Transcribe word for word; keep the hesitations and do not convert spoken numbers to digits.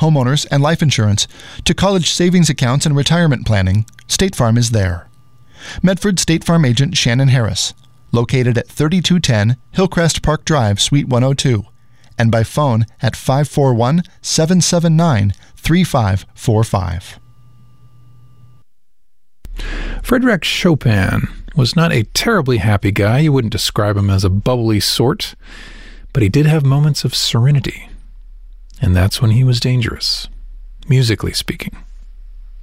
homeowners, and life insurance to college savings accounts and retirement planning, State Farm is there. Medford State Farm agent Shannon Harris, located at thirty-two ten Hillcrest Park Drive, Suite one oh two, and by phone at five four one, seven seven nine, three five four five. Frédéric Chopin was not a terribly happy guy. You wouldn't describe him as a bubbly sort, but he did have moments of serenity, and that's when he was dangerous, musically speaking.